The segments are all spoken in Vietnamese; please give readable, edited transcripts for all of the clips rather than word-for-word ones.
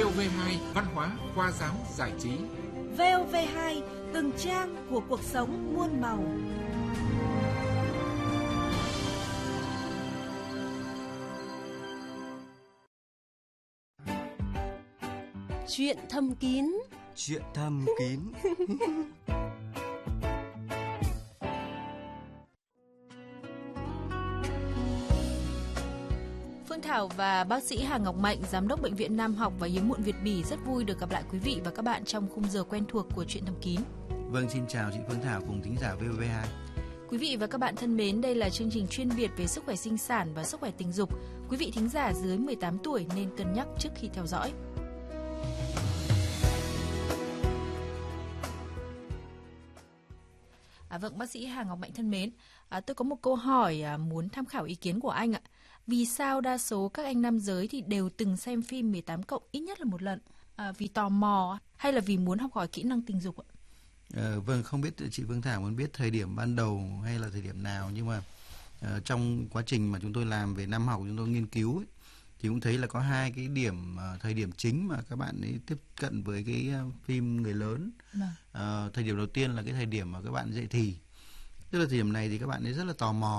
VOV2 Văn hóa, khoa giáo, giải trí. VOV2 từng trang của cuộc sống muôn màu. Chuyện thầm kín. Chuyện thầm kín. Phương Thảo và bác sĩ Hà Ngọc Mạnh, giám đốc Bệnh viện Nam học và Hiếm muộn Việt Bỉ rất vui được gặp lại quý vị và các bạn trong khung giờ quen thuộc của Chuyện thầm kín. Vâng, xin chào chị Phương Thảo cùng thính giả VOV2. Quý vị và các bạn thân mến, đây là chương trình chuyên biệt về sức khỏe sinh sản và sức khỏe tình dục. Quý vị thính giả dưới 18 tuổi nên cân nhắc trước khi theo dõi. Vâng, bác sĩ Hà Ngọc Mạnh thân mến, tôi có một câu hỏi muốn tham khảo ý kiến của anh ạ. Vì sao đa số các anh nam giới thì đều từng xem phim 18+ ít nhất là một lần? Vì tò mò hay là vì muốn học hỏi kỹ năng tình dục ạ? Vâng, không biết chị Phương Thảo muốn biết thời điểm ban đầu hay là thời điểm nào, nhưng mà trong quá trình mà chúng tôi làm về Nam học, chúng tôi nghiên cứu ấy, thì cũng thấy là có hai cái thời điểm chính mà các bạn ấy tiếp cận với cái phim người lớn. Thời điểm đầu tiên là cái thời điểm mà các bạn dậy thì, tức là thời điểm này thì các bạn ấy rất là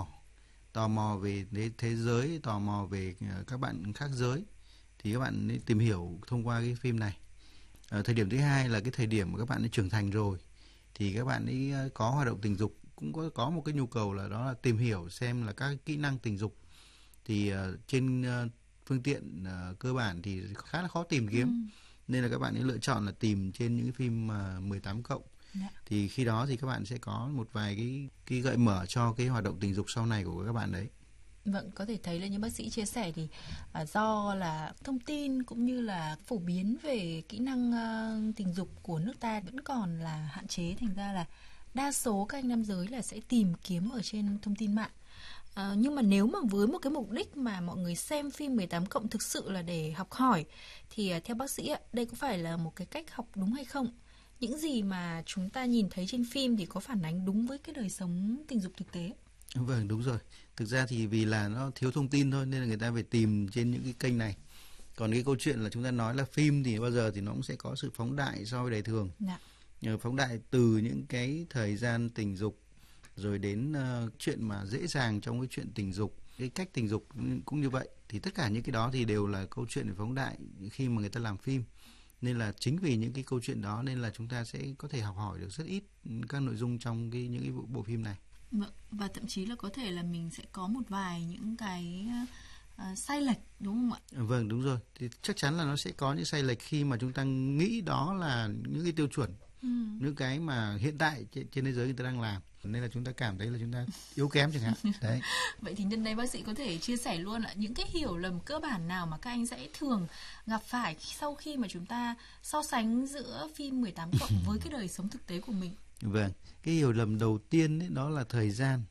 tò mò về thế giới, tò mò về các bạn khác giới, thì các bạn ấy tìm hiểu thông qua cái phim này. Thời điểm thứ hai là cái thời điểm mà các bạn ấy trưởng thành rồi, thì các bạn ấy có hoạt động tình dục, cũng có một cái nhu cầu là đó là tìm hiểu xem là các kỹ năng tình dục. Thì trên phương tiện cơ bản thì khá là khó tìm kiếm, nên là các bạn ấy lựa chọn là tìm trên những cái phim 18+. Thì khi đó thì các bạn sẽ có một vài cái gợi mở cho cái hoạt động tình dục sau này của các bạn đấy. Vâng, có thể thấy là như bác sĩ chia sẻ thì do là thông tin cũng như là phổ biến về kỹ năng tình dục của nước ta vẫn còn là hạn chế, thành ra là đa số các anh nam giới là sẽ tìm kiếm ở trên thông tin mạng. Nhưng mà nếu mà với một cái mục đích mà mọi người xem phim 18+ thực sự là để học hỏi, thì theo bác sĩ đây có phải là một cái cách học đúng hay không? Những gì mà chúng ta nhìn thấy trên phim thì có phản ánh đúng với cái đời sống tình dục thực tế? Vâng, đúng rồi. Thực ra thì vì là nó thiếu thông tin thôi nên là người ta phải tìm trên những cái kênh này. Còn cái câu chuyện là chúng ta nói là phim thì bao giờ thì nó cũng sẽ có sự phóng đại so với đời thường. Phóng đại từ những cái thời gian tình dục rồi đến chuyện mà dễ dàng trong cái chuyện tình dục, cái cách tình dục cũng như vậy. Thì tất cả những cái đó thì đều là câu chuyện phóng đại khi mà người ta làm phim. Nên là chính vì những cái câu chuyện đó nên là chúng ta sẽ có thể học hỏi được rất ít các nội dung trong những cái bộ phim này. Và thậm chí là có thể là mình sẽ có một vài những cái sai lệch, đúng không ạ? Vâng, đúng rồi. Thì chắc chắn là nó sẽ có những sai lệch khi mà chúng ta nghĩ đó là những cái tiêu chuẩn, những cái mà hiện tại trên thế giới người ta đang làm, nên là chúng ta cảm thấy là chúng ta yếu kém chẳng hạn. Đấy. Vậy thì nhân đây bác sĩ có thể chia sẻ luôn ạ, những cái hiểu lầm cơ bản nào mà các anh sẽ thường gặp phải sau khi mà chúng ta so sánh giữa phim 18+ với cái đời sống thực tế của mình? Vâng, cái hiểu lầm đầu tiên ấy, đó là thời gian.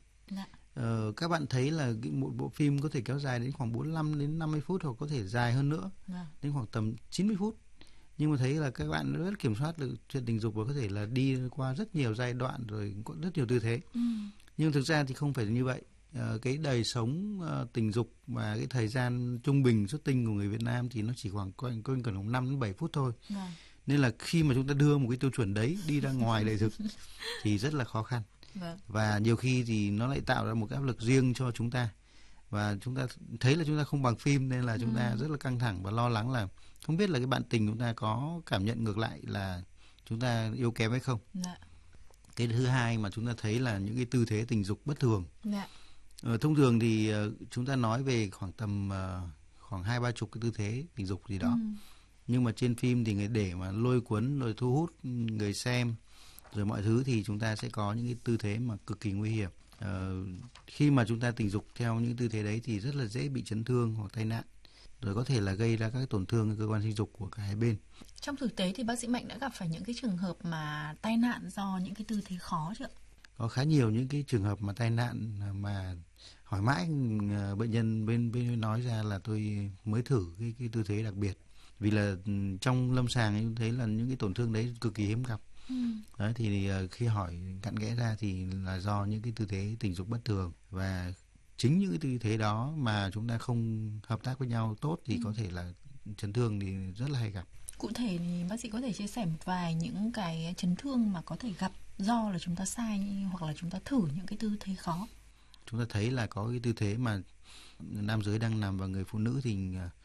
Các bạn thấy là một bộ phim có thể kéo dài đến khoảng 45 đến 50 phút hoặc có thể dài hơn nữa, đến khoảng tầm 90 phút. Nhưng mà thấy là các bạn rất kiểm soát được chuyện tình dục và có thể là đi qua rất nhiều giai đoạn rồi có rất nhiều tư thế. Nhưng thực ra thì không phải như vậy. Cái đời sống tình dục và cái thời gian trung bình xuất tinh của người Việt Nam thì nó chỉ khoảng quanh 5 đến 7 phút thôi. Nên là khi mà chúng ta đưa một cái tiêu chuẩn đấy đi ra ngoài đời thực thì rất là khó khăn. Và nhiều khi thì nó lại tạo ra một cái áp lực riêng cho chúng ta. Và chúng ta thấy là chúng ta không bằng phim nên là chúng ta rất là căng thẳng và lo lắng là không biết là cái bạn tình chúng ta có cảm nhận ngược lại là chúng ta yếu kém hay không. Cái thứ hai mà chúng ta thấy là những cái tư thế tình dục bất thường. Thông thường thì chúng ta nói về khoảng tầm khoảng 20-30 cái tư thế tình dục gì đó. Nhưng mà trên phim thì người để mà lôi cuốn rồi thu hút người xem rồi mọi thứ thì chúng ta sẽ có những cái tư thế mà cực kỳ nguy hiểm. Khi mà chúng ta tình dục theo những tư thế đấy thì rất là dễ bị chấn thương hoặc tai nạn, rồi có thể là gây ra các tổn thương cơ quan sinh dục của cả hai bên. Trong thực tế thì bác sĩ Mạnh đã gặp phải những cái trường hợp mà tai nạn do những cái tư thế khó chưa? Có khá nhiều những cái trường hợp mà tai nạn mà hỏi mãi bệnh nhân bên nói ra là tôi mới thử cái tư thế đặc biệt. Vì là trong lâm sàng chúng thấy là những cái tổn thương đấy cực kỳ hiếm gặp. Đấy, thì khi hỏi cặn kẽ ra thì là do những cái tư thế tình dục bất thường, và chính những cái tư thế đó mà chúng ta không hợp tác với nhau tốt thì có thể là chấn thương thì rất là hay gặp. Cụ thể thì bác sĩ có thể chia sẻ một vài những cái chấn thương mà có thể gặp do là chúng ta sai hoặc là chúng ta thử những cái tư thế khó. Chúng ta thấy là có cái tư thế mà nam giới đang nằm và người phụ nữ thì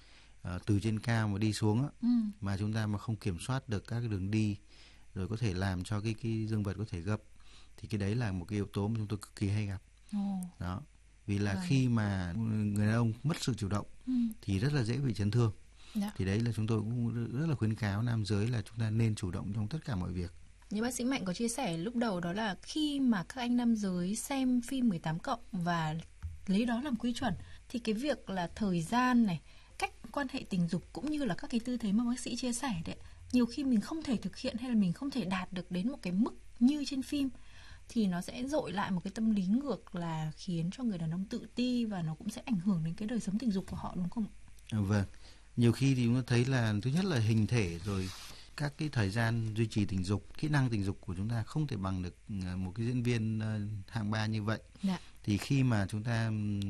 từ trên cao mà đi xuống mà chúng ta mà không kiểm soát được các cái đường đi, rồi có thể làm cho cái dương vật có thể gập, thì cái đấy là một cái yếu tố mà chúng tôi cực kỳ hay gặp. Đó, vì là khi mà người đàn ông mất sự chủ động thì rất là dễ bị chấn thương. Thì đấy là chúng tôi cũng rất là khuyến cáo nam giới là chúng ta nên chủ động trong tất cả mọi việc. Như bác sĩ Mạnh có chia sẻ lúc đầu, đó là khi mà các anh nam giới xem phim 18+ và lấy đó làm quy chuẩn, thì cái việc là thời gian này, cách quan hệ tình dục cũng như là các cái tư thế mà bác sĩ chia sẻ đấy, nhiều khi mình không thể thực hiện hay là mình không thể đạt được đến một cái mức như trên phim, thì nó sẽ dội lại một cái tâm lý ngược là khiến cho người đàn ông tự ti, và nó cũng sẽ ảnh hưởng đến cái đời sống tình dục của họ, đúng không ạ? Vâng, nhiều khi thì chúng ta thấy là thứ nhất là hình thể rồi các cái thời gian duy trì tình dục, kỹ năng tình dục của chúng ta không thể bằng được một cái diễn viên hạng 3 như vậy. Thì khi mà chúng ta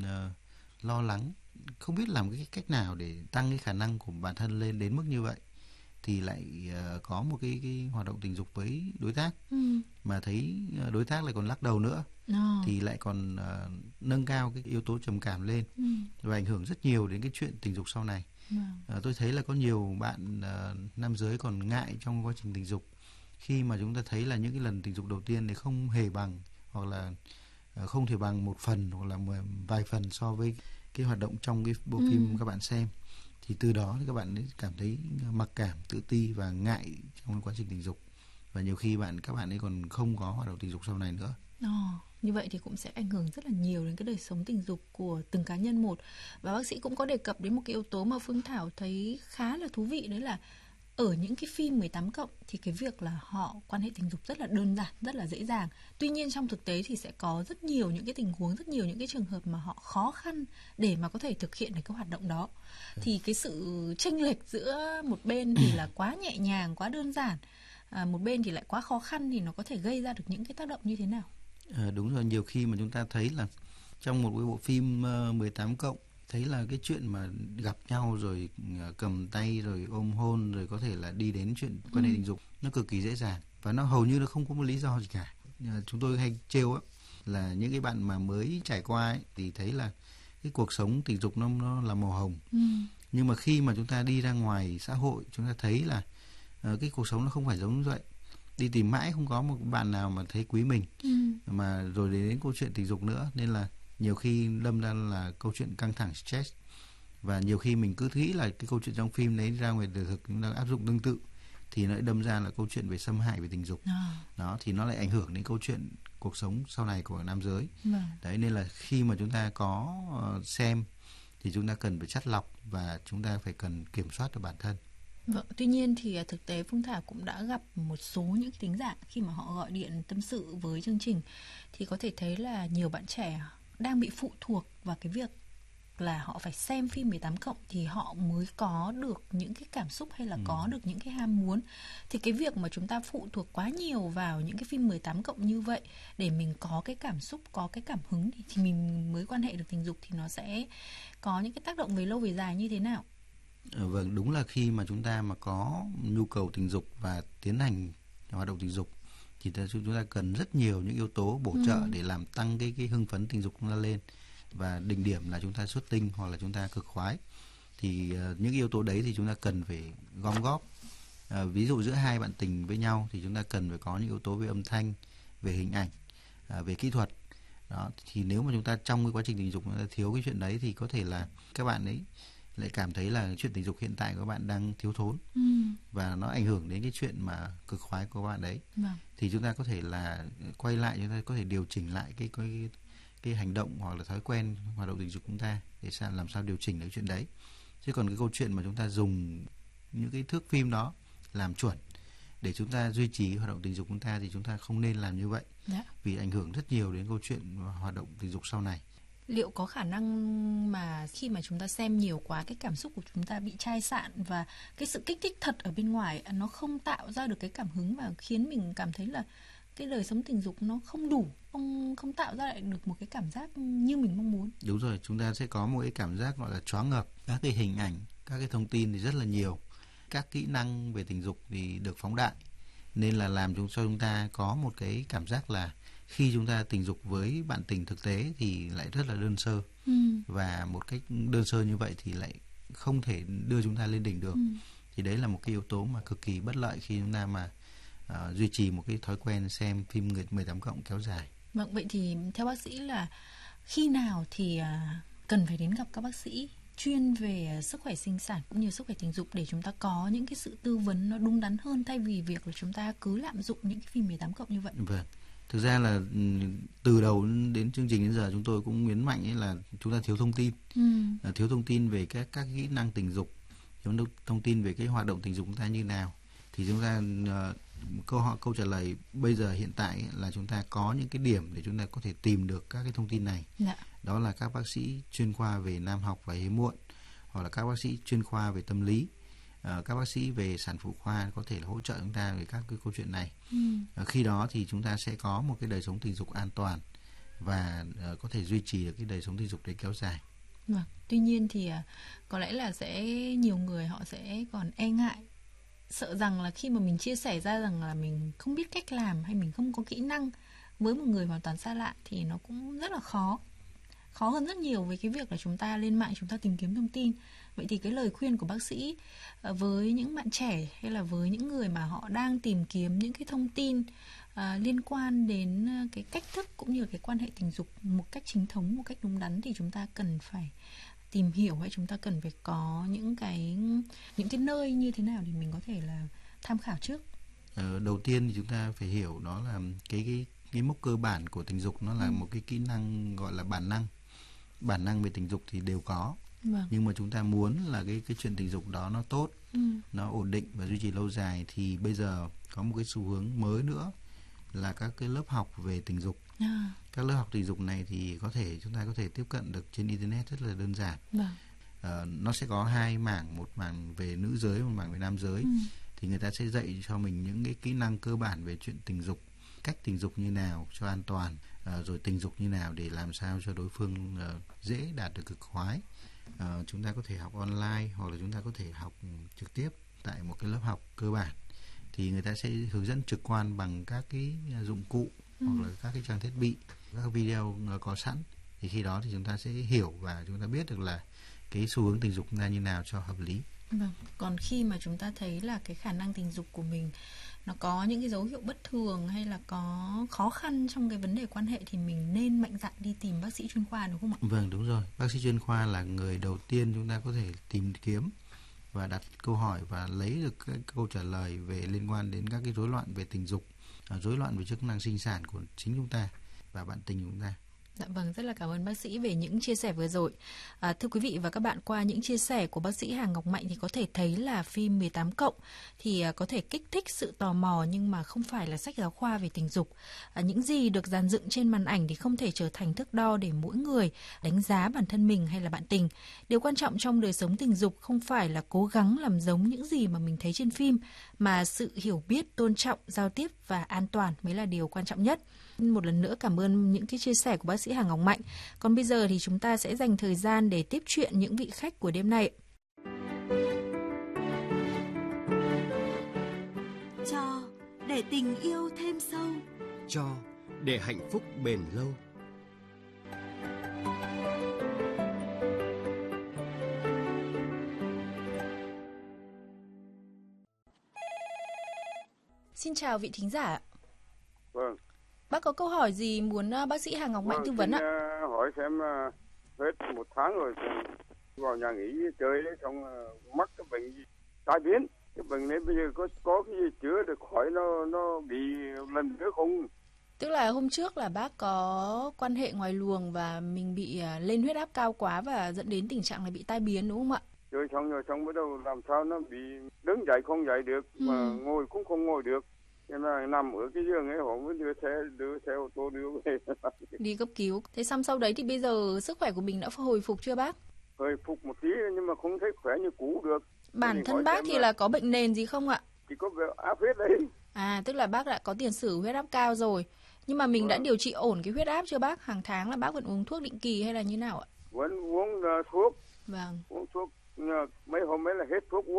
lo lắng, không biết làm cái cách nào để tăng cái khả năng của bản thân lên đến mức như vậy, thì lại có một cái hoạt động tình dục với đối tác mà thấy đối tác lại còn lắc đầu nữa, thì lại còn nâng cao cái yếu tố trầm cảm lên và ảnh hưởng rất nhiều đến cái chuyện tình dục sau này. Tôi thấy là có nhiều bạn nam giới còn ngại trong quá trình tình dục, khi mà chúng ta thấy là những cái lần tình dục đầu tiên thì không hề bằng, hoặc là không thể bằng một phần hoặc là vài phần so với cái hoạt động trong cái bộ phim các bạn xem. Thì từ đó thì các bạn ấy cảm thấy mặc cảm, tự ti và ngại trong quá trình tình dục, và nhiều khi các bạn ấy còn không có hoạt động tình dục sau này nữa. Như vậy thì cũng sẽ ảnh hưởng rất là nhiều đến cái đời sống tình dục của từng cá nhân một. Và bác sĩ cũng có đề cập đến một cái yếu tố mà Phương Thảo thấy khá là thú vị, đấy là ở những cái phim 18+ thì cái việc là họ quan hệ tình dục rất là đơn giản, rất là dễ dàng. Tuy nhiên trong thực tế thì sẽ có rất nhiều những cái tình huống, rất nhiều những cái trường hợp mà họ khó khăn để mà có thể thực hiện được cái hoạt động đó. Thì cái sự chênh lệch giữa một bên thì là quá nhẹ nhàng, quá đơn giản, một bên thì lại quá khó khăn, thì nó có thể gây ra được những cái tác động như thế nào? Đúng rồi, nhiều khi mà chúng ta thấy là trong một cái bộ phim 18+, thấy là cái chuyện mà gặp nhau rồi cầm tay rồi ôm hôn rồi có thể là đi đến chuyện quan hệ tình dục nó cực kỳ dễ dàng, và nó hầu như nó không có một lý do gì cả. Chúng tôi hay trêu á là những cái bạn mà mới trải qua ấy, thì thấy là cái cuộc sống tình dục nó là màu hồng. Nhưng mà khi mà chúng ta đi ra ngoài xã hội, chúng ta thấy là cái cuộc sống nó không phải giống như vậy. Đi tìm mãi không có một bạn nào mà thấy quý mình, mà rồi đến câu chuyện tình dục nữa, nên là nhiều khi đâm ra là câu chuyện căng thẳng, stress. Và nhiều khi mình cứ nghĩ là cái câu chuyện trong phim đấy ra ngoài đời thực chúng ta áp dụng tương tự, thì nó lại đâm ra là câu chuyện về xâm hại về tình dục. Đó, thì nó lại ảnh hưởng đến câu chuyện cuộc sống sau này của nam giới. Đấy, nên là khi mà chúng ta có xem thì chúng ta cần phải chắt lọc và chúng ta phải cần kiểm soát được bản thân. Vâng, tuy nhiên thì thực tế Phương Thảo cũng đã gặp một số những thính giả khi mà họ gọi điện tâm sự với chương trình, thì có thể thấy là nhiều bạn trẻ đang bị phụ thuộc vào cái việc là họ phải xem phim 18+ thì họ mới có được những cái cảm xúc hay là có được những cái ham muốn. Thì cái việc mà chúng ta phụ thuộc quá nhiều vào những cái phim 18+ như vậy để mình có cái cảm xúc, có cái cảm hứng thì mình mới quan hệ được tình dục, thì nó sẽ có những cái tác động về lâu về dài như thế nào? Vâng, đúng là khi mà chúng ta mà có nhu cầu tình dục và tiến hành hoạt động tình dục thì chúng ta cần rất nhiều những yếu tố bổ trợ để làm tăng cái hưng phấn tình dục chúng ta lên, và đỉnh điểm là chúng ta xuất tinh hoặc là chúng ta cực khoái. Thì những yếu tố đấy thì chúng ta cần phải gom góp. Ví dụ giữa hai bạn tình với nhau thì chúng ta cần phải có những yếu tố về âm thanh, về hình ảnh, về kỹ thuật. Đó, thì nếu mà chúng ta trong cái quá trình tình dục chúng ta thiếu cái chuyện đấy thì có thể là các bạn ấy lại cảm thấy là chuyện tình dục hiện tại của các bạn đang thiếu thốn, và nó ảnh hưởng đến cái chuyện mà cực khoái của các bạn đấy. Thì chúng ta có thể là quay lại, chúng ta có thể điều chỉnh lại cái hành động hoặc là thói quen hoạt động tình dục của chúng ta để làm sao điều chỉnh được chuyện đấy. Chứ còn cái câu chuyện mà chúng ta dùng những cái thước phim đó làm chuẩn để chúng ta duy trì hoạt động tình dục của chúng ta thì chúng ta không nên làm như vậy, vì ảnh hưởng rất nhiều đến câu chuyện hoạt động tình dục sau này. Liệu có khả năng mà khi mà chúng ta xem nhiều quá, cái cảm xúc của chúng ta bị chai sạn và cái sự kích thích thật ở bên ngoài nó không tạo ra được cái cảm hứng và khiến mình cảm thấy là cái đời sống tình dục nó không đủ, không tạo ra lại được một cái cảm giác như mình mong muốn? Đúng rồi, chúng ta sẽ có một cái cảm giác gọi là choáng ngợp. Các cái hình ảnh, các cái thông tin thì rất là nhiều, các kỹ năng về tình dục thì được phóng đại, nên là làm cho chúng ta có một cái cảm giác là khi chúng ta tình dục với bạn tình thực tế thì lại rất là đơn sơ. Và một cách đơn sơ như vậy thì lại không thể đưa chúng ta lên đỉnh được. Thì đấy là một cái yếu tố mà cực kỳ bất lợi khi chúng ta mà duy trì một cái thói quen xem phim 18+ kéo dài. Vâng, vậy thì theo bác sĩ là khi nào thì cần phải đến gặp các bác sĩ chuyên về sức khỏe sinh sản cũng như sức khỏe tình dục để chúng ta có những cái sự tư vấn nó đúng đắn hơn, thay vì việc là chúng ta cứ lạm dụng những cái phim 18+ như vậy? Vâng. Thực ra là từ đầu đến chương trình đến giờ chúng tôi cũng nhấn mạnh ấy là chúng ta thiếu thông tin. Thiếu thông tin về các kỹ năng tình dục, thiếu thông tin về cái hoạt động tình dục chúng ta như nào. Thì chúng ta câu trả lời bây giờ hiện tại là chúng ta có những cái điểm để chúng ta có thể tìm được các cái thông tin này. Đó là các bác sĩ chuyên khoa về nam học và hiếm muộn, hoặc là các bác sĩ chuyên khoa về tâm lý, các bác sĩ về sản phụ khoa có thể là hỗ trợ chúng ta về các cái câu chuyện này. Khi đó thì chúng ta sẽ có một cái đời sống tình dục an toàn và có thể duy trì được cái đời sống tình dục đấy kéo dài. Vâng. Tuy nhiên thì có lẽ là sẽ nhiều người họ sẽ còn e ngại, sợ rằng là khi mà mình chia sẻ ra rằng là mình không biết cách làm hay mình không có kỹ năng với một người hoàn toàn xa lạ thì nó cũng rất là khó hơn rất nhiều với cái việc là chúng ta lên mạng chúng ta tìm kiếm thông tin. Vậy thì cái lời khuyên của bác sĩ với những bạn trẻ hay là với những người mà họ đang tìm kiếm những cái thông tin liên quan đến cái cách thức cũng như cái quan hệ tình dục một cách chính thống, một cách đúng đắn thì chúng ta cần phải tìm hiểu hay chúng ta cần phải có những cái nơi như thế nào để mình có thể là tham khảo trước? Đầu tiên thì chúng ta phải hiểu đó là cái mốc cơ bản của tình dục, nó là một cái kỹ năng gọi là bản năng về tình dục thì đều có. Nhưng mà chúng ta muốn là cái chuyện tình dục đó nó tốt, nó ổn định và duy trì lâu dài thì bây giờ có một cái xu hướng mới nữa là các cái lớp học về tình dục. Các lớp học tình dục này thì chúng ta có thể tiếp cận được trên internet rất là đơn giản. Nó sẽ có hai mảng, một mảng về nữ giới, một mảng về nam giới. Thì người ta sẽ dạy cho mình những cái kỹ năng cơ bản về chuyện tình dục, cách tình dục như nào cho an toàn, rồi tình dục như nào để làm sao cho đối phương dễ đạt được cực khoái. Chúng ta có thể học online hoặc là chúng ta có thể học trực tiếp tại một cái lớp học cơ bản. Thì người ta sẽ hướng dẫn trực quan bằng các cái dụng cụ hoặc là các cái trang thiết bị, các video có sẵn. Thì khi đó thì chúng ta sẽ hiểu và chúng ta biết được là cái xu hướng tình dục ra như nào cho hợp lý. Vâng. Còn khi mà chúng ta thấy là cái khả năng tình dục của mình nó có những cái dấu hiệu bất thường hay là có khó khăn trong cái vấn đề quan hệ thì mình nên mạnh dạn đi tìm bác sĩ chuyên khoa, đúng không ạ? Vâng, đúng rồi. Bác sĩ chuyên khoa là người đầu tiên chúng ta có thể tìm kiếm và đặt câu hỏi và lấy được cái câu trả lời về liên quan đến các cái rối loạn về tình dục, rối loạn về chức năng sinh sản của chính chúng ta và bạn tình chúng ta. Dạ vâng, rất là cảm ơn bác sĩ về những chia sẻ vừa rồi. Thưa quý vị và các bạn, qua những chia sẻ của bác sĩ Hà Ngọc Mạnh thì có thể thấy là phim 18+ thì có thể kích thích sự tò mò nhưng mà không phải là sách giáo khoa về tình dục. Những gì được dàn dựng trên màn ảnh thì không thể trở thành thước đo để mỗi người đánh giá bản thân mình hay là bạn tình. Điều quan trọng trong đời sống tình dục không phải là cố gắng làm giống những gì mà mình thấy trên phim, mà sự hiểu biết, tôn trọng, giao tiếp và an toàn mới là điều quan trọng nhất. Một lần nữa cảm ơn những cái chia sẻ của bác sĩ Hà Ngọc Mạnh. Còn bây giờ thì chúng ta sẽ dành thời gian để tiếp chuyện những vị khách của đêm nay. Cho để tình yêu thêm sâu. Cho để hạnh phúc bền lâu. Xin chào vị thính giả. Vâng. Bác có câu hỏi gì muốn bác sĩ Hà Ngọc Mạnh tư vấn ạ? Hỏi xem hết 1 tháng rồi vào nhà nghỉ chơi đấy, xong mắc cái bệnh gì tai biến. Cái bệnh này bây giờ có cái gì chữa được khỏi nó bị lần nữa không? Tức là hôm trước là bác có quan hệ ngoài luồng và mình bị lên huyết áp cao quá và dẫn đến tình trạng là bị tai biến, đúng không ạ? Chơi xong bắt đầu làm sao nó bị đứng dậy không dậy được, mà ngồi cũng không ngồi được. Nên là nằm ở cái giường ấy, họ mới đưa xe ô tô đưa về. Đi cấp cứu. Thế xong sau đấy thì bây giờ sức khỏe của mình đã hồi phục chưa bác? Hồi phục một tí nhưng mà không thấy khỏe như cũ được. Bản thân bác thì là có bệnh nền gì không ạ? Chỉ có áp huyết đấy. À, tức là bác đã có tiền sử huyết áp cao rồi. Nhưng mà mình đã điều trị ổn cái huyết áp chưa bác? Hàng tháng là bác vẫn uống thuốc định kỳ hay là như nào ạ? Vẫn uống thuốc. Vâng. Uống thuốc, mấy hôm ấy là hết thuốc uống.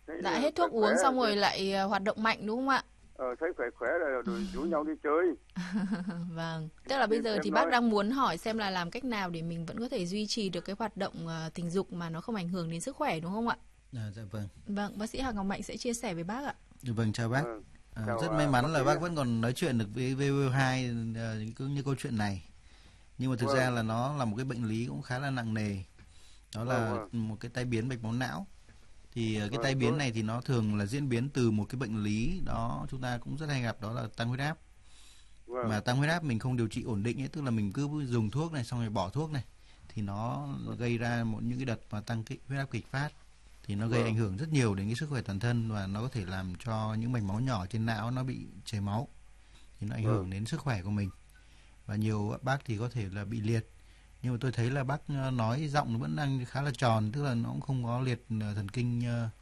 Đã hết thuốc uống xong rồi lại hoạt động mạnh đúng không ạ? Thấy khỏe là rủ nhau đi chơi. Vâng, tức là bây giờ thì bác đang muốn hỏi xem là làm cách nào để mình vẫn có thể duy trì được cái hoạt động tình dục mà nó không ảnh hưởng đến sức khỏe đúng không ạ? Dạ vâng. Vâng, bác sĩ Hà Ngọc Mạnh sẽ chia sẻ với bác ạ. Vâng, chào bác. Rất may mắn là bác vẫn còn nói chuyện được với VV2 như câu chuyện này. Nhưng mà thực ra là nó là một cái bệnh lý cũng khá là nặng nề. Đó là một cái tai biến mạch máu não. Thì cái tai biến này thì nó thường là diễn biến từ một cái bệnh lý đó chúng ta cũng rất hay gặp, đó là tăng huyết áp. Mà tăng huyết áp mình không điều trị ổn định ấy, tức là mình cứ dùng thuốc này xong rồi bỏ thuốc này, thì nó gây ra những cái đợt mà tăng huyết áp kịch phát, thì nó gây ảnh hưởng rất nhiều đến cái sức khỏe toàn thân, và nó có thể làm cho những mạch máu nhỏ trên não nó bị chảy máu, thì nó ảnh hưởng đến sức khỏe của mình. Và nhiều bác thì có thể là bị liệt. Nhưng mà tôi thấy là bác nói giọng nó vẫn đang khá là tròn, tức là nó cũng không có liệt thần kinh.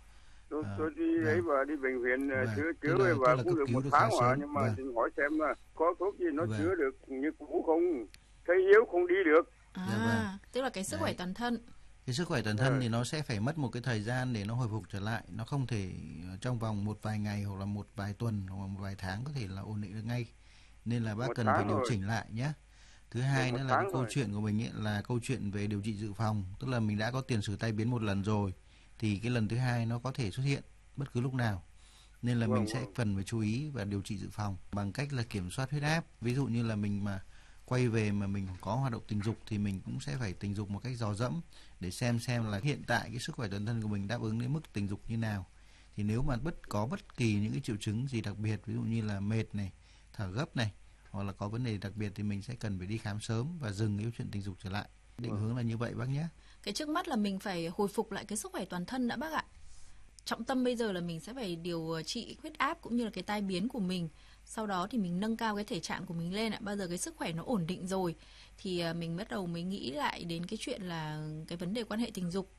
Tôi đi ấy và đi bệnh viện chữa và cũng được 1 tháng rồi, nhưng mà xin hỏi xem là có thuốc gì nó chữa được như cũ không? Thấy yếu không đi được. Tức là cái sức khỏe toàn thân. Cái sức khỏe toàn thân thì nó sẽ phải mất một cái thời gian để nó hồi phục trở lại. Nó không thể trong vòng một vài ngày hoặc là một vài tuần hoặc là một vài tháng có thể là ổn định được ngay. Nên là bác cần phải điều chỉnh lại nhé. Thứ hai nữa là cái câu chuyện của mình ấy là câu chuyện về điều trị dự phòng. Tức là mình đã có tiền sử tai biến một lần rồi, thì cái lần thứ hai nó có thể xuất hiện bất cứ lúc nào. Nên là mình sẽ cần phải chú ý và điều trị dự phòng bằng cách là kiểm soát huyết áp. Ví dụ như là mình mà quay về mà mình có hoạt động tình dục thì mình cũng sẽ phải tình dục một cách dò dẫm để xem là hiện tại cái sức khỏe toàn thân của mình đáp ứng đến mức tình dục như nào. Thì nếu mà có bất kỳ những cái triệu chứng gì đặc biệt, ví dụ như là mệt này, thở gấp này, hoặc là có vấn đề đặc biệt thì mình sẽ cần phải đi khám sớm và dừng cái chuyện tình dục trở lại. Định hướng là như vậy bác nhé. Cái trước mắt là mình phải hồi phục lại cái sức khỏe toàn thân đã bác ạ. Trọng tâm bây giờ là mình sẽ phải điều trị huyết áp cũng như là cái tai biến của mình. Sau đó thì mình nâng cao cái thể trạng của mình lên ạ. Bao giờ cái sức khỏe nó ổn định rồi thì mình bắt đầu mới nghĩ lại đến cái chuyện là cái vấn đề quan hệ tình dục.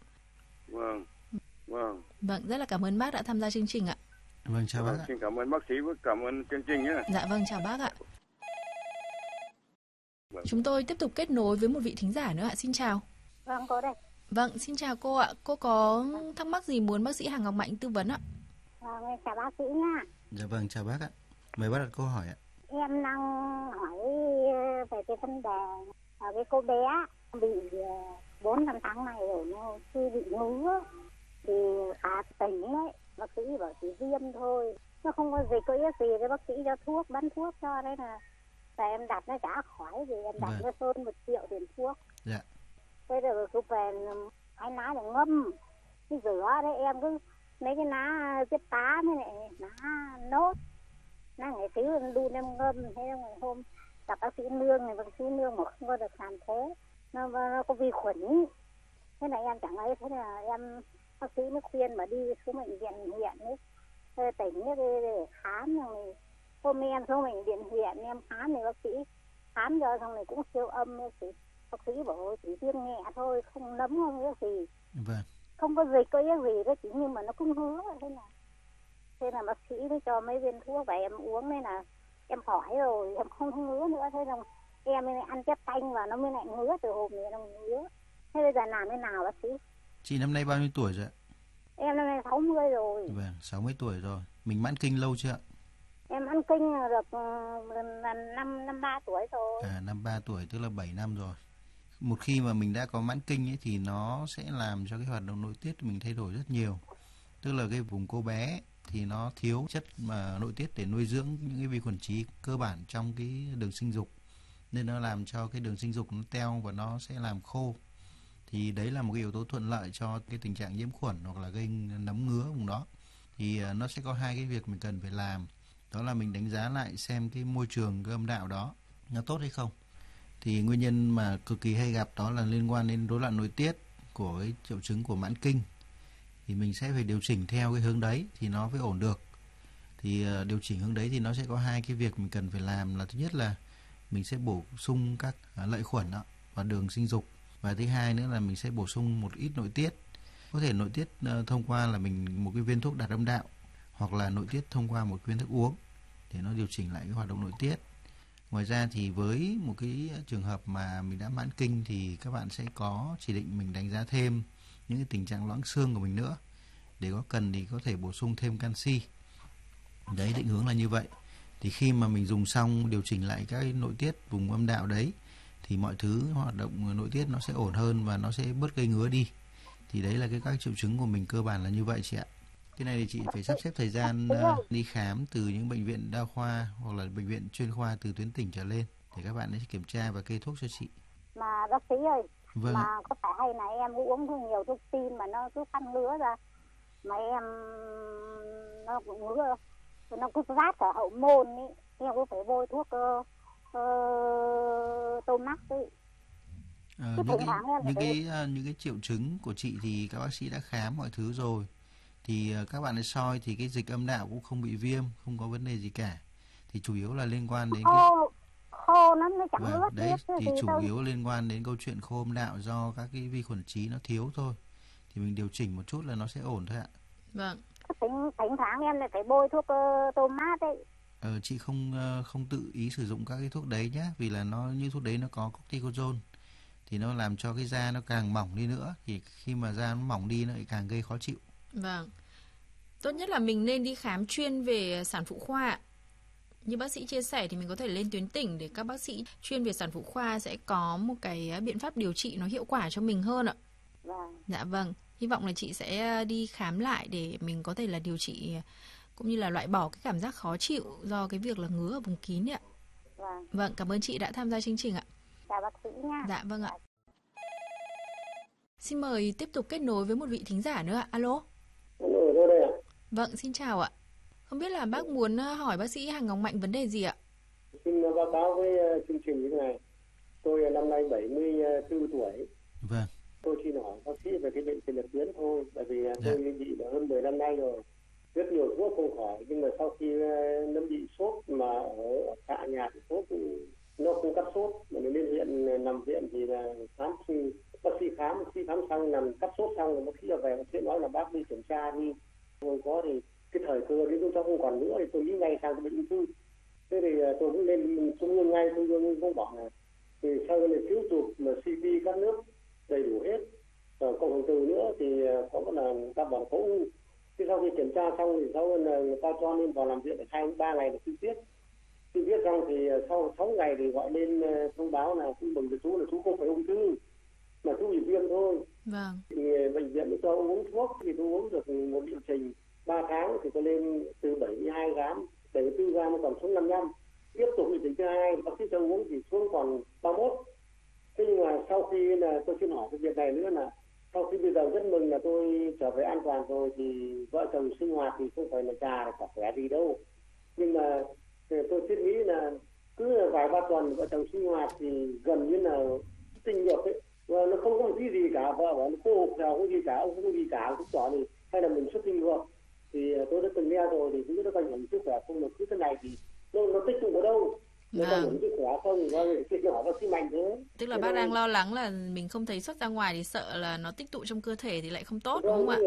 Vâng, rất là cảm ơn bác đã tham gia chương trình ạ. Vâng, chào bác ạ. Xin cảm ơn bác sĩ và cảm ơn chương trình nhé. Dạ vâng, chào bác ạ. Chúng tôi tiếp tục kết nối với một vị thính giả nữa ạ. Xin chào. Vâng, cô đây. Vâng, xin chào cô ạ. Cô có thắc mắc gì muốn bác sĩ Hà Ngọc Mạnh tư vấn ạ? Chào bác sĩ nha. Dạ vâng, chào bác ạ. Mời bác đặt câu hỏi ạ. Em đang hỏi về cái vấn đề cái cô bé bị 4-5 tháng này rồi, nó chưa bị ngứa thì khá tỉnh đấy. Bác sĩ bảo chỉ viêm thôi, nó không có gì, có ý gì đấy, bác sĩ cho thuốc, bán thuốc cho đấy là em đặt nó chả khỏi thì em đặt nó hơn 1 triệu tiền thuốc. Dạ. Thế rồi cứ về cái lá để ngâm, cái rửa đấy, em cứ mấy cái lá tiết tá với lại lá nốt, lá ngày xíu em đun em ngâm. Thế rồi hôm gặp bác sĩ Nương thì bác sĩ Nương mà không có được làm thế, nó có vi khuẩn. Thế là em chẳng ấy, thế là em bác sĩ mới khuyên mà đi xuống bệnh viện huyện ấy, tỉnh ấy để khám. Rồi hôm nay em xuống bệnh viện huyện em khám thì bác sĩ khám cho xong rồi cũng siêu âm, bác sĩ bảo chỉ viêm nhẹ thôi, không nấm không cái gì. Vâng. Không có dịch có cái gì đó, chỉ nhưng mà nó cũng ngứa. Thế là bác sĩ mới cho mấy viên thuốc và em uống. Nên là em hỏi rồi em không ngứa nữa. Thế là em mới ăn chép tanh và nó mới lại ngứa, từ hôm nay nó ngứa. Thế bây giờ làm thế nào bác sĩ? Chị năm nay bao nhiêu tuổi rồi ạ? Em năm nay 60 rồi. Vâng, 60 tuổi rồi. Mình mãn kinh lâu chưa ạ? Em ăn kinh được năm 3 tuổi rồi. Năm 3 tuổi tức là 7 năm rồi. Một khi mà mình đã có mãn kinh ấy, thì nó sẽ làm cho cái hoạt động nội tiết mình thay đổi rất nhiều. Tức là cái vùng cô bé thì nó thiếu chất mà nội tiết để nuôi dưỡng những cái vi khuẩn trí cơ bản trong cái đường sinh dục, nên nó làm cho cái đường sinh dục nó teo và nó sẽ làm khô. Thì đấy là một cái yếu tố thuận lợi cho cái tình trạng nhiễm khuẩn hoặc là gây nấm ngứa vùng đó. Thì nó sẽ có hai cái việc mình cần phải làm. Đó là mình đánh giá lại xem cái môi trường, cái âm đạo đó nó tốt hay không. Thì nguyên nhân mà cực kỳ hay gặp đó là liên quan đến rối loạn nội tiết của cái triệu chứng của mãn kinh. Thì mình sẽ phải điều chỉnh theo cái hướng đấy thì nó mới ổn được. Thì điều chỉnh hướng đấy thì nó sẽ có hai cái việc mình cần phải làm. Là thứ nhất là mình sẽ bổ sung các lợi khuẩn đó vào đường sinh dục. Và thứ hai nữa là mình sẽ bổ sung một ít nội tiết. Có thể nội tiết thông qua là mình một cái viên thuốc đạt âm đạo, hoặc là nội tiết thông qua một viên thuốc uống để nó điều chỉnh lại cái hoạt động nội tiết. Ngoài ra thì với một cái trường hợp mà mình đã mãn kinh thì các bạn sẽ có chỉ định mình đánh giá thêm những cái tình trạng loãng xương của mình nữa. để có cần thì có thể bổ sung thêm canxi. Đấy, định hướng là như vậy. Thì khi mà mình dùng xong điều chỉnh lại các nội tiết vùng âm đạo đấy thì mọi thứ hoạt động nội tiết nó sẽ ổn hơn và nó sẽ bớt gây ngứa đi. Thì đấy là các triệu chứng của mình cơ bản là như vậy chị ạ. Cái này thì chị phải sắp xếp thời gian đi khám từ những bệnh viện đa khoa hoặc là bệnh viện chuyên khoa từ tuyến tỉnh trở lên để các bạn ấy kiểm tra và kê thuốc cho chị. Mà bác sĩ ơi, Vâng. mà có phải hay là em uống nhiều thuốc tim mà nó cứ phân ngứa ra, mà em nó cũng ngứa, nó cứ rát cả hậu môn ấy, em có phải bôi thuốc Tomax ấy. Những cái triệu chứng của chị thì các bác sĩ đã khám mọi thứ rồi, thì các bạn ấy soi thì cái dịch âm đạo cũng không bị viêm, không có vấn đề gì cả, thì chủ yếu là liên quan đến khô nó chẳng ướt đấy thì chủ yếu liên quan đến câu chuyện khô âm đạo do các cái vi khuẩn trí nó thiếu thôi, thì mình điều chỉnh một chút là nó sẽ ổn thôi ạ. Vâng. Thỉnh thoảng em lại phải bôi thuốc Tomax đấy. Chị không tự ý sử dụng các cái thuốc đấy nhé, vì là nó như thuốc đấy nó có cortisone thì nó làm cho cái da nó càng mỏng đi nữa, thì khi mà da nó mỏng đi nó lại càng gây khó chịu. Vâng. Tốt nhất là mình nên đi khám chuyên về sản phụ khoa. Như bác sĩ chia sẻ thì mình có thể lên tuyến tỉnh để các bác sĩ chuyên về sản phụ khoa sẽ có một cái biện pháp điều trị nó hiệu quả cho mình hơn ạ. Vâng. Dạ vâng. Hy vọng là chị sẽ đi khám lại để mình có thể là điều trị cũng như là loại bỏ cái cảm giác khó chịu do cái việc là ngứa ở vùng kín ạ. Vâng. Vâng, cảm ơn chị đã tham gia chương trình ạ. Chào bác sĩ nha. Dạ vâng ạ. Xin mời tiếp tục kết nối với một vị thính giả nữa ạ. Alo. Alo, đây ạ. Vâng, xin chào ạ. Không biết là bác muốn hỏi bác sĩ Hàng Ngọc Mạnh vấn đề gì ạ? Xin báo cáo với chương trình như thế này. Tôi năm nay 74 tuổi. Vâng. Tôi xin hỏi bác sĩ về cái bệnh tiền liệt tuyến thôi, bởi vì tôi bị hơn 10 năm nay rồi. Rất nhiều thuốc không khỏi, nhưng mà sau khi nó bị sốt mà ở tại nhà thì sốt nó không cắt sốt, mà nó lên viện nằm viện thì là bác sĩ khám xong nằm cắt sốt xong rồi bác sĩ về bác sĩ nói là bác đi kiểm tra đi, không có thì cái thời cơ đến lúc đó không còn nữa thì tôi nghĩ ngay sang cái bệnh ung thư. Thế thì tôi cũng lên trung ương ngay, trung ương cũng bảo là thì sau này phiếu chụp mà CT các nước đầy đủ hết, rồi cộng hưởng từ nữa thì có là người ta bảo có u. Thế sau khi kiểm tra xong thì sau là người ta cho nên vào làm việc được 2-3 ngày để xin viết xong thì sau 6 ngày thì gọi lên thông báo là xin mừng chú không phải ung thư mà chú bị viêm thôi. Vâng. Thì bệnh viện cho uống thuốc thì tôi uống được một liệu trình 3 tháng thì tôi lên từ 72 gram 74 gram còn xuống 55. Tiếp tục liệu trình thứ hai bác sĩ cho uống thì xuống còn 31. Thế nhưng mà sau khi là tôi xin hỏi cái việc này nữa là sau khi bây giờ rất mừng là tôi trở về an toàn rồi thì vợ chồng sinh hoạt thì không phải là già cả khỏe gì đâu, nhưng mà tôi thiết nghĩ là cứ vài ba tuần vợ chồng sinh hoạt thì gần như là tình dục ấy, và nó không có một cái gì cả, vợ bảo nó cô hộp nào không gì cả, ông không có gì cả, cũng tỏ thì hay là mình xuất tinh ngược. Thì tôi đã từng nghe rồi thì cũng biết nó ảnh hưởng sức khỏe không, mà cứ thế này thì nó tích tụ ở đâu, nó ảnh hưởng sức khỏe không, thì nó hỏi bác sĩ Mạnh thế. Tức là bác đang lo lắng là mình không thấy xuất ra ngoài thì sợ là nó tích tụ trong cơ thể thì lại không tốt, đúng không ạ?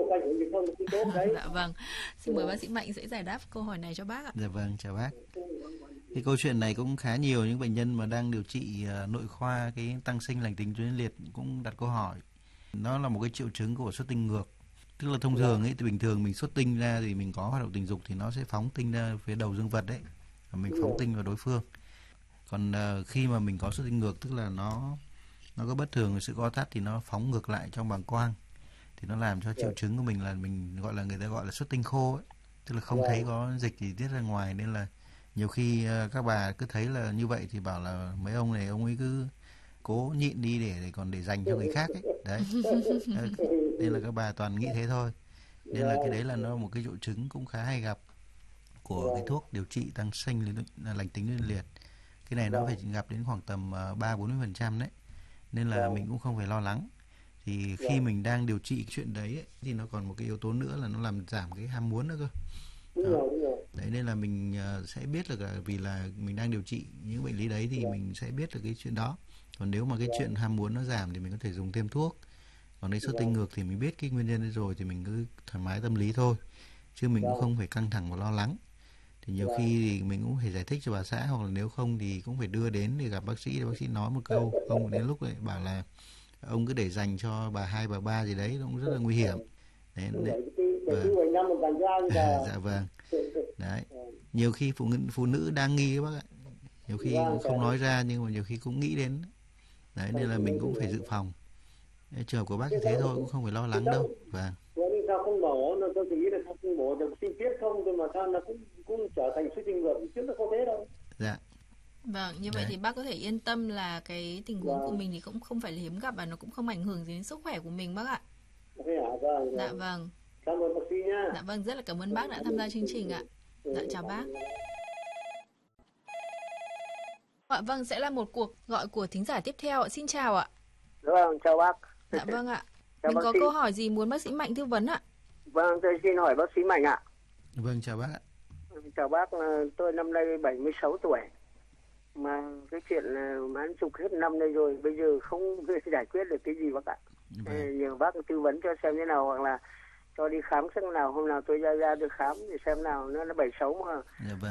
Dạ vâng. Xin mời bác sĩ Mạnh sẽ giải đáp câu hỏi này cho bác ạ. Dạ vâng, chào bác. Cái câu chuyện này cũng khá nhiều những bệnh nhân mà đang điều trị nội khoa cái tăng sinh lành tính tuyến liệt cũng đặt câu hỏi. Nó là một cái triệu chứng của xuất tinh ngược. Tức là thông thường ấy, thì bình thường mình xuất tinh ra thì mình có hoạt động tình dục thì nó sẽ phóng tinh ra phía đầu dương vật đấy, và mình phóng tinh vào đối phương. Còn khi mà mình có xuất tinh ngược tức là nó có bất thường sự co thắt thì nó phóng ngược lại trong bàng quang, thì nó làm cho triệu chứng của mình là mình người ta gọi là xuất tinh khô ấy. Tức là không thấy có dịch gì tiết ra ngoài, nên là nhiều khi các bà cứ thấy là như vậy thì bảo là mấy ông này ông ấy cứ cố nhịn đi để dành cho người khác ấy. Đấy. Nên là các bà toàn nghĩ thế thôi. Nên là cái đấy là nó một cái triệu chứng cũng khá hay gặp của cái thuốc điều trị tăng sinh lành tính tuyến liệt. Cái này nó phải gặp đến khoảng tầm 30-40% đấy. Nên là mình cũng không phải lo lắng. Thì khi mình đang điều trị chuyện đấy ấy, thì nó còn một cái yếu tố nữa là nó làm giảm cái ham muốn nữa cơ. Đấy, nên là mình sẽ biết là vì là mình đang điều trị những bệnh lý đấy thì mình sẽ biết được cái chuyện đó. Còn nếu mà cái chuyện ham muốn nó giảm thì mình có thể dùng thêm thuốc. Còn đây xuất tinh ngược thì mình biết cái nguyên nhân đấy rồi thì mình cứ thoải mái tâm lý thôi, chứ mình cũng không phải căng thẳng và lo lắng. Thì nhiều khi thì mình cũng phải giải thích cho bà xã, hoặc là nếu không thì cũng phải đưa đến để gặp bác sĩ để bác sĩ nói một câu, không đến lúc lại bảo là ông cứ để dành cho bà 2 bà 3 gì đấy, nó cũng rất là nguy hiểm. Đấy. cứ 7 năm một bàn giao dạ vâng. Đấy. Nhiều khi phụ nữ đang nghi các bác ạ. Nhiều khi không nói ra nhưng mà nhiều khi cũng nghĩ đến. Đấy, nên là mình cũng phải dự phòng. Trường hợp của bác như thế thôi, cũng không phải lo lắng đâu. Vâng. Nhưng sao không mổ, tôi chỉ nghĩ là sao không mổ được sinh tiết không, nhưng mà sao nó cũng trở thành suy dinh dưỡng, chứ nó không thế đâu. Dạ. Vâng, như vậy thì bác có thể yên tâm là cái tình huống của mình thì cũng không phải là hiếm gặp và nó cũng không ảnh hưởng gì đến sức khỏe của mình bác ạ. Vâng. Dạ vâng. Cảm ơn bác sĩ nhá. Dạ vâng, rất là cảm ơn bác đã tham gia chương trình ạ. Dạ chào bác. Vâng, sẽ là một cuộc gọi của thính giả tiếp theo ạ. Xin chào ạ. Vâng, chào bác. Dạ vâng ạ. Chào Mình có sĩ. câu hỏi gì muốn bác sĩ Mạnh tư vấn ạ? Vâng, tôi xin hỏi bác sĩ Mạnh ạ. Vâng, chào bác ạ. Chào bác, tôi năm nay 76 tuổi. Mà cái chuyện là bán chục hết năm nay rồi, bây giờ không giải quyết được cái gì bác ạ. Nhờ bác tư vấn cho xem thế nào, hoặc là cho đi khám xem nào, hôm nào tôi ra được khám thì xem nào, nó là 76 mà. Dạ vâng.